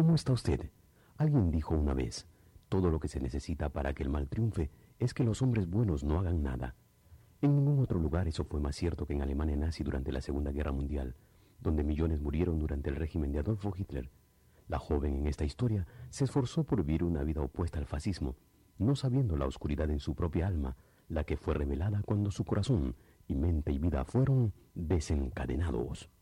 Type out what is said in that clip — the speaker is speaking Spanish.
¿Cómo está usted? Alguien dijo una vez, todo lo que se necesita para que el mal triunfe es que los hombres buenos no hagan nada. En ningún otro lugar eso fue más cierto que en Alemania nazi durante la Segunda Guerra Mundial, donde millones murieron durante el régimen de Adolfo Hitler. La joven en esta historia se esforzó por vivir una vida opuesta al fascismo, no sabiendo la oscuridad en su propia alma, la que fue revelada cuando su corazón y mente y vida fueron desencadenados.